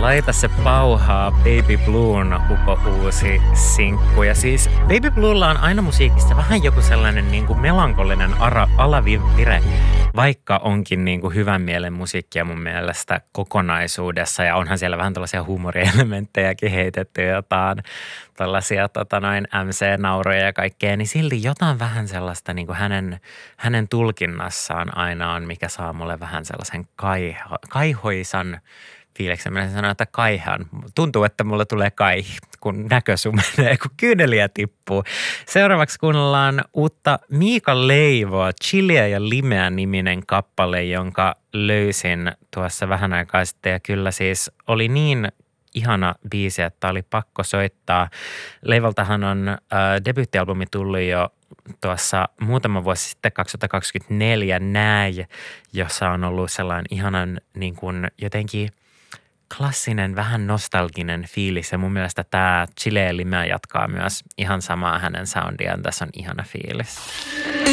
Laita se pauhaa, Baby Bluun uusi sinkku. Ja siis Baby Bluella on aina musiikissa vähän joku sellainen niin kuin melankolinen alavire, vaikka onkin niin kuin hyvän mielen musiikkia mun mielestä kokonaisuudessa. Ja onhan siellä vähän tällaisia huumorielementtejäkin heitetty jotain tällaisia MC-nauroja ja kaikkea, niin silti jotain vähän sellaista niin kuin hänen tulkinnassaan aina on, mikä saa mulle vähän sellaisen kaihoisan fiiliksen. Minä sanon, että kaihan. Tuntuu, että mulle tulee kaihi, kun näkö sumenee, kun kyyneliä tippuu. Seuraavaksi kuunnellaan uutta Miika Leivoa, Chiliä ja Limeä -niminen kappale, jonka löysin tuossa vähän aikaa sitten. Ja kyllä siis oli niin ihana biisi, että oli pakko soittaa. Leivoltahan on debyyttialbumi tullut jo tuossa muutama vuosi sitten, 2024, Näin, jossa on ollut sellainen ihanan niin kuin jotenkin klassinen, vähän nostalginen fiilis. Ja mun mielestä tämä Chile ja Limeä jatkaa myös ihan samaa hänen soundiaan. Tässä on ihana fiilis.